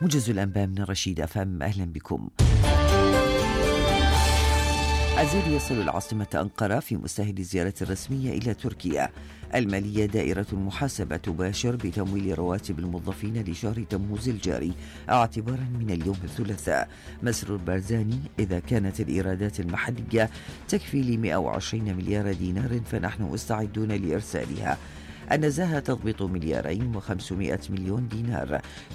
موجز الأنباء من رشيد أفهم، أهلا بكم. الزير يصل العاصمة أنقرة في مستهل الزيارة الرسمية إلى تركيا. المالية دائرة المحاسبة تباشر بتمويل رواتب الموظفين لشهر تموز الجاري اعتبارا من اليوم الثلاثاء. مسرور بارزاني: إذا كانت الإيرادات المحلية تكفي ل 120 مليار دينار فنحن مستعدون لإرسالها. النزاهة تضبط 2.5 مليار دينار.